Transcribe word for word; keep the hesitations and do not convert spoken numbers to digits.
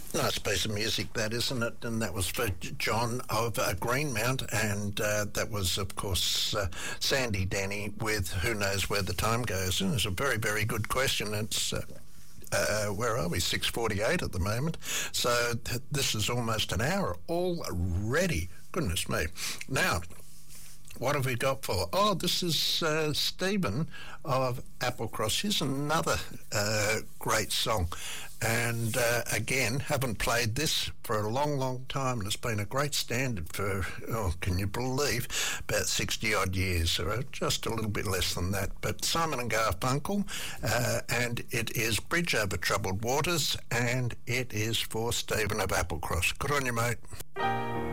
Nice piece of music, that, isn't it? And that was for John of uh, Greenmount, and uh, that was, of course, uh, Sandy Denny with Who Knows Where the Time Goes. And it's a very, very good question. It's uh, uh, where are we? six forty-eight at the moment. So th- this is almost an hour already. Goodness me. Now, what have we got for? Oh, this is uh, Stephen of Applecross. Here's another uh, great song. And uh, again, haven't played this for a long, long time. And it's been a great standard for, oh, can you believe, about sixty odd years, or just a little bit less than that. But Simon and Garfunkel, uh, and it is Bridge Over Troubled Waters, and it is for Stephen of Applecross. Good on you, mate.